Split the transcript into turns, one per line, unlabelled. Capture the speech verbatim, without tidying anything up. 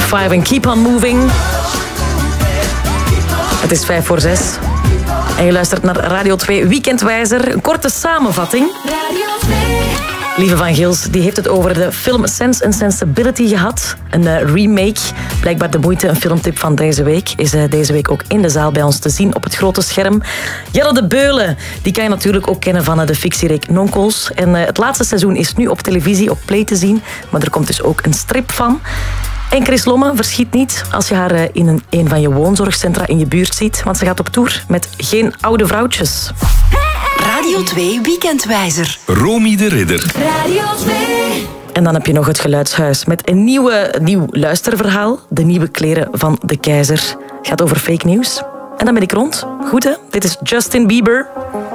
vijf en Keep on Moving. Het is vijf voor zes. En je luistert naar Radio twee Weekendwijzer. Een korte samenvatting. Radio twee. Lieve van Gils die heeft het over de film Sense and Sensibility gehad. Een uh, remake. Blijkbaar de moeite. Een filmtip van deze week. Is uh, deze week ook in de zaal bij ons te zien op het grote scherm. Jelle de Beulen. Die kan je natuurlijk ook kennen van uh, de fictiereek Nonkels. En uh, het laatste seizoen is nu op televisie op Play te zien. Maar er komt dus ook een strip van. En Chris Lomme verschiet niet als je haar uh, in een, een van je woonzorgcentra in je buurt ziet. Want ze gaat op tour met Geen Oude Vrouwtjes.
Radio twee Weekendwijzer.
Romy de Ridder.
Radio twee.
En dan heb je nog het Geluidshuis met een nieuwe, nieuw luisterverhaal. De nieuwe kleren van de keizer. Gaat over fake nieuws. En dan ben ik rond. Goed hè? Dit is Justin Bieber.